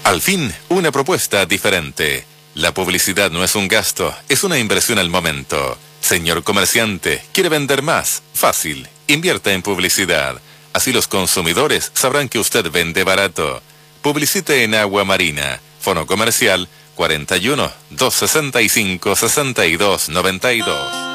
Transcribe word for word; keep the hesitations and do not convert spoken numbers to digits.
Al fin, una propuesta diferente. La publicidad no es un gasto, es una inversión al momento. Señor comerciante, ¿quiere vender más? Fácil, invierta en publicidad. Así los consumidores sabrán que usted vende barato. Publicite en Agua Marina. Fono comercial cuarenta y uno, doscientos sesenta y cinco, sesenta y dos noventa y dos.